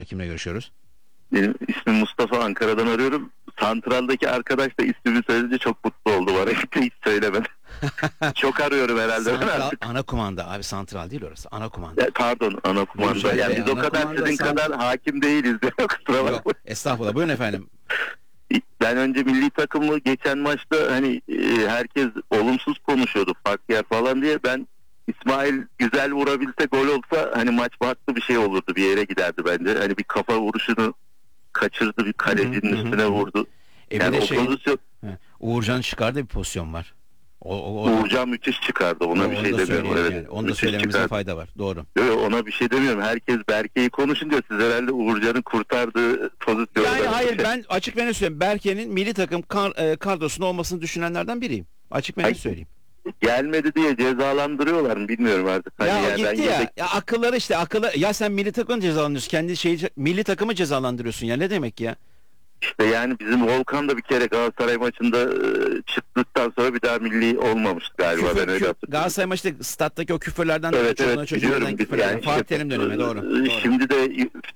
Kimle görüşüyoruz? Benim ismim Mustafa, Ankara'dan arıyorum. Santral'daki arkadaş da ismimi söyleyince çok mutlu oldu. Bana hiç söylemedi. Çok arıyorum herhalde ben Santral, artık. ana kumanda. Abi santral değil orası. Ana kumanda. Pardon, ana kumanda. Burcu Yani Bey, biz o ana kadar kumanda sizin kadar hakim değiliz. Kusura Yok, bakmayın. estağfurullah. Buyurun efendim. Ben önce milli takımı geçen maçta hani herkes olumsuz konuşuyordu, fark yer falan diye. Ben İsmail güzel vurabilse, gol olsa hani maç farklı bir şey olurdu, bir yere giderdi bence. Hani bir kafa vuruşunu kaçırdı, bir kalecinin üstüne vurdu. Bir Yani de o pozisyon, Uğurcan çıkardı bir pozisyon var. Uğurcan müthiş çıkardı, ona bir onu şey da demiyorum. söyleyelim Evet, yani. Onu da müthiş söylememize çıkardı. fayda var. Doğru. Yok, ona bir şey demiyorum. Herkes Berke'yi konuşunca siz herhalde Uğurcan'ın kurtardığı pozisyonu. Yani hayır, ben açık ve net söyleyeyim. Berke'nin milli takım kadrosunda olmasını düşünenlerden biriyim. Açık ve net söyleyeyim. Gelmedi diye cezalandırıyorlar mı bilmiyorum artık. Hani Ya o yerden gitti ya. yedek- Ya akılları işte ya sen milli takımı cezalandırıyorsun. Kendi milli takımı cezalandırıyorsun ya. Ne demek ya? İşte yani bizim Volkan da bir kere Galatasaray maçında çıktıktan sonra bir daha milli olmamıştı galiba, ben öyle hatırlıyorum. Galatasaray maçta stattaki o küfürlerden Evet, çoluğuna evet, çocuğuna biliyorum. küfürlerden. Yani Fatih işte, Terim dönemi doğru. Şimdi de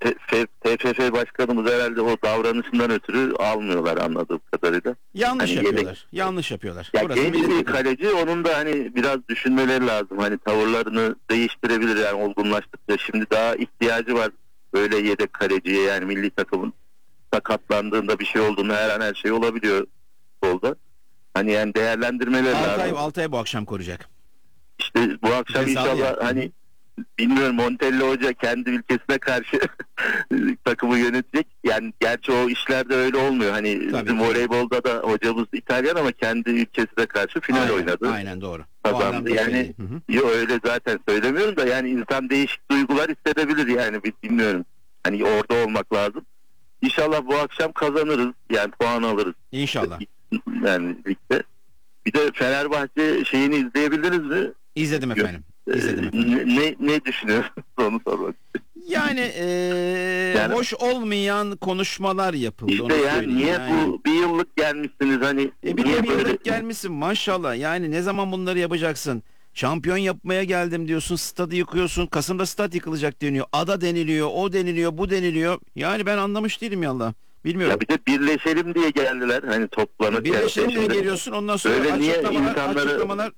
TFF başkanımız herhalde o davranışından ötürü almıyorlar anladığım kadarıyla. Yanlış Hani yapıyorlar. Yanlış yapıyorlar. Ya Burası genç milli bir takım. kaleci, onun da hani biraz düşünmeleri lazım. Hani tavırlarını değiştirebilir yani olgunlaştıkça. Şimdi daha ihtiyacı var böyle yedek kaleciye, yani milli takımın sakatlandığında bir şey olduğunda her an her şey olabiliyor solda. Hani yani değerlendirmeleri lazım. Altay bu akşam koruyacak. İşte bu akşam Cezalı inşallah ya. hani bilmiyorum, Montella Hoca kendi ülkesine karşı takımı yönetecek. Yani gerçi o işlerde öyle olmuyor. Hani Tabii. bizim voleybolda da hocamız İtalyan ama kendi ülkesine karşı final oynadı. Aynen doğru. Kazandı. Yani yok öyle zaten söylemiyorum da yani insan değişik duygular hissedebilir yani, bilmiyorum. Hani orada olmak lazım. İnşallah bu akşam kazanırız. Yani puan alırız. İnşallah. Yani ligde. Bir de Fenerbahçe şeyini izleyebildiniz mi? İzledim efendim. İzledim efendim. Ne düşünüyorsunuz? Onu sormak. Yani, Yani hoş olmayan konuşmalar yapıldı. İşte onu yani söyleyeyim. niye Yani, bu bir yıllık gelmişsiniz hani bir niye yıllık böyle gelmişsin maşallah. Yani ne zaman bunları yapacaksın? Şampiyon yapmaya geldim diyorsun. Stadı yıkıyorsun. Kasım'da stat yıkılacak deniyor. Ada deniliyor. O deniliyor. Bu deniliyor. Yani ben anlamış değilim yallah. Bilmiyorum. ya bir de birleşelim diye geldiler hani toplanıp. Birleşelim diye Şimdi geliyorsun. Ondan sonra böyle niye insanları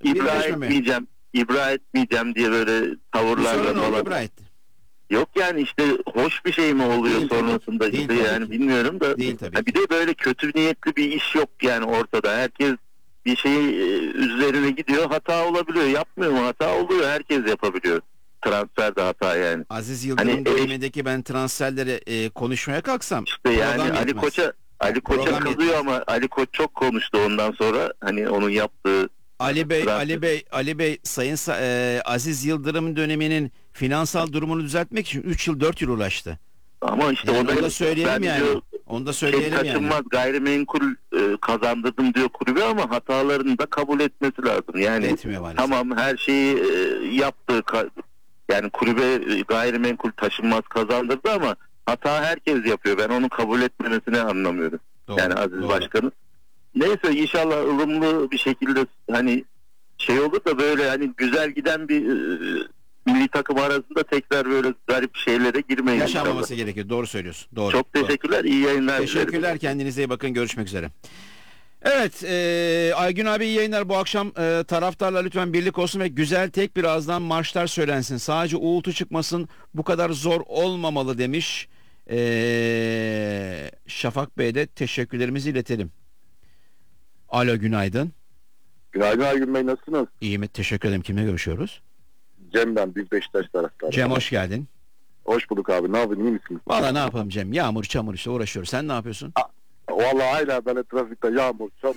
ibra etmeyeceğim diye böyle Bir tavırlarla sorun oldu, falan. ibra etti. Yok yani işte hoş bir şey mi oluyor Değil sonrasında tabii ki. işte Değil yani tabii ki. bilmiyorum da. Değil tabii Ha, bir de böyle kötü niyetli bir iş yok yani ortada. Herkes bir şeyi üzerine gidiyor, hata olabiliyor. Yapmıyor mu? Hata oluyor. Herkes yapabiliyor. Transfer de hata yani. Aziz Yıldırım Hani dönemindeki ben transferleri konuşmaya kalksam İşte yani program Ali yetmez. Koç'a Program kızıyor yetmez. ama Ali Koç çok konuştu ondan sonra hani onun yaptığı Ali Bey Sayın Aziz Yıldırım döneminin finansal durumunu düzeltmek için 3 yıl 4 yıl uğraştı. ama işte Yani o da onu da söyleyelim ben yani. diyor, Onu da söyleyelim yani. taşınmaz gayrimenkul kazandırdım diyor kulübe ama hatalarını da kabul etmesi lazım. Yani Etmiyor maalesef. tamam her şeyi yaptı, yani kulübe gayrimenkul taşınmaz kazandırdı ama hata herkes yapıyor. Ben onu kabul etmemesini anlamıyorum. Doğru, Yani Aziz doğru. Başkan'ın. Neyse inşallah ılımlı bir şekilde hani şey olur da böyle hani güzel giden bir milli takım arasında tekrar böyle garip şeylere girmeyin Yaşanmaması inşallah. gerekiyor. Doğru söylüyorsun. Doğru. Çok teşekkürler. İyi yayınlar dilerim. Teşekkürler. Kendinize iyi bakın. Görüşmek üzere. Evet, Aygün abi iyi yayınlar. Bu akşam taraftarla lütfen birlik olsun ve güzel tek bir ağızdan marşlar söylensin. Sadece uğultu çıkmasın, bu kadar zor olmamalı demiş. Şafak Bey'e de teşekkürlerimizi iletelim. Alo, günaydın. Günaydın Aygün Bey, nasılsınız? İyi mi? Teşekkür ederim. Kimle görüşüyoruz? Cem ben, biz Beşiktaş taraftarı. Cem hoş geldin. Hoş bulduk abi, ne yapıyorsun, iyi misiniz? Valla ne yapalım Cem? Yağmur çamur işte uğraşıyoruz. Sen ne yapıyorsun? Vallahi hala böyle trafikte yağmur, çamur.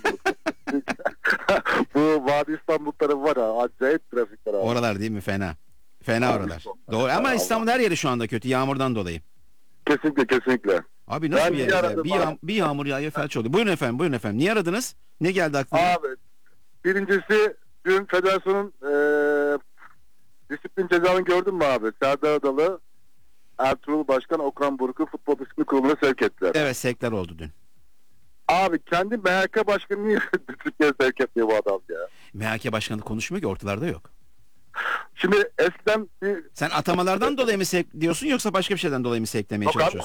Bu Vadi İstanbul tarafı var ha, acayip trafikler abi. Oralar değil mi? Fena. Fena Abi, oralar. çok. Doğru ama Allah. İstanbul her yeri şu anda kötü yağmurdan dolayı. Kesinlikle. Abi nasıl Ben bir niye yer ya? aradım abi? Bir yağmur yağıyor felç oluyor. Buyurun efendim. Niye aradınız? Ne geldi aklına? Abi birincisi dün federasyonun disiplin cezanı gördün mü abi? Serdar Adalı, Ertuğrul Başkan, Okan Buruk'u futbol disiplin kuruluna sevk ettiler. Evet, sekler oldu dün. Abi kendi MHK başkanı niye Türkiye'ye sevk etmiyor bu adam ya? MHK başkanı konuşmuyor ki, ortalarda yok. Şimdi eskiden bir Sen atamalardan dolayı mı sevk diyorsun yoksa başka bir şeyden dolayı mı sevklemeye Yok abi, çalışıyorsun?